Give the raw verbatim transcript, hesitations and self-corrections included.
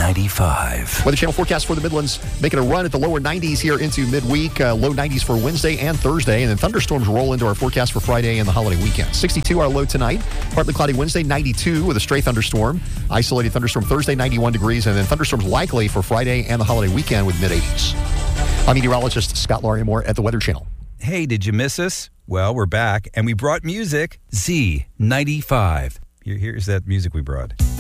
ninety-five. Weather Channel forecast for the Midlands, making a run at the lower nineties here into midweek. Uh, low nineties for Wednesday and Thursday. And then thunderstorms roll into our forecast for Friday and the holiday weekend. sixty-two our low tonight. Partly cloudy Wednesday, ninety-two with a stray thunderstorm. Isolated thunderstorm Thursday, ninety-one degrees. And then thunderstorms likely for Friday and the holiday weekend with mid-eighties. I'm meteorologist Scott Larimore at the Weather Channel. Hey, did you miss us? Well, we're back, and we brought music. Z ninety-five. Here, here's that music we brought.